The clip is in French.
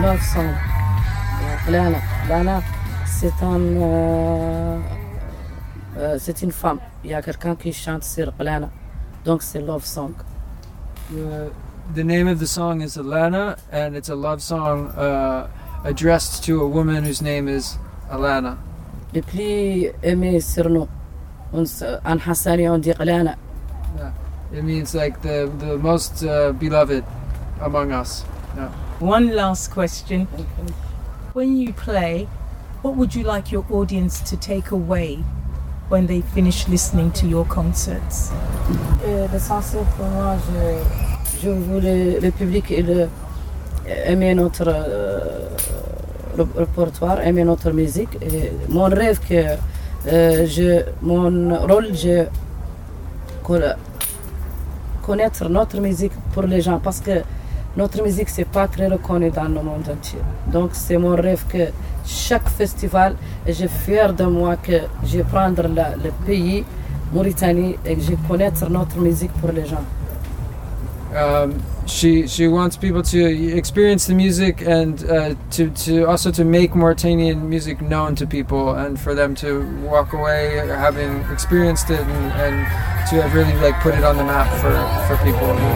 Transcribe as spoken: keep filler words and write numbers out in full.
love song. Lana. Lana, c'est un, euh, euh, c'est une femme. Il y a quelqu'un qui chante sur Lana. Donc c'est love song. Uh, the name of the song is Alana, and it's a love song uh, addressed to a woman whose name is Alana. Le plus aimé sur nous. On s- En Hassani, on dit Lana. Yeah. It means like the, the most uh, beloved among us. Yeah. One last question. When you play, what would you like your audience to take away when they finish listening to your concerts? Euh, L'essentiel pour moi, je, je voulais le public et le, aimer notre euh, le répertoire, aimer notre musique. Et mon rêve que euh, je, mon rôle, je conna- connaître notre musique pour les gens parce que notre musique c'est pas très reconnu dans le monde entier. Donc c'est mon rêve que chaque festival, et je suis fier de moi que je vais prendre la- le pays Mauritanie et que je vais connaître notre musique pour les gens. Um, she she wants people to experience the music and uh, to to also to make Mauritanian music known to people and for them to walk away having experienced it and, and to have really like put it on the map for for people.